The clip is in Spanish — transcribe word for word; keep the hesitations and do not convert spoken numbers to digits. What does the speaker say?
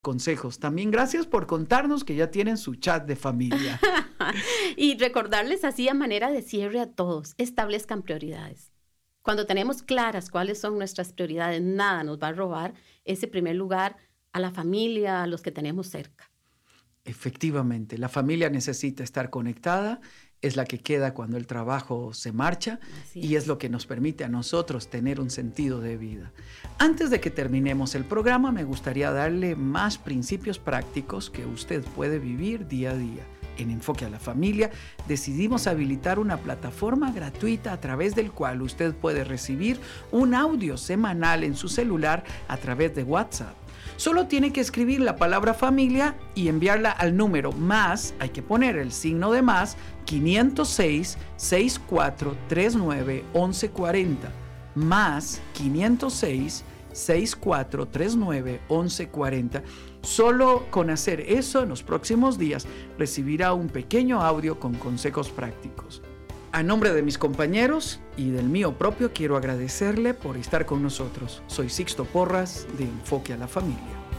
consejos. También gracias por contarnos que ya tienen su chat de familia. Y recordarles así a manera de cierre a todos, establezcan prioridades. Cuando tenemos claras cuáles son nuestras prioridades, nada nos va a robar ese primer lugar a la familia, a los que tenemos cerca. Efectivamente, la familia necesita estar conectada, es la que queda cuando el trabajo se marcha y es lo que nos permite a nosotros tener un sentido de vida. Antes de que terminemos el programa, me gustaría darle más principios prácticos que usted puede vivir día a día. En Enfoque a la Familia decidimos habilitar una plataforma gratuita a través del cual usted puede recibir un audio semanal en su celular a través de WhatsApp. Solo tiene que escribir la palabra familia y enviarla al número más, hay que poner el signo de más, quinientos seis, sesenta y cuatro, treinta y nueve, once cuarenta, más quinientos seis, sesenta y cuatro, treinta y nueve, once cuarenta. Solo con hacer eso en los próximos días recibirá un pequeño audio con consejos prácticos. A nombre de mis compañeros y del mío propio, quiero agradecerle por estar con nosotros. Soy Sixto Porras de Enfoque a la Familia.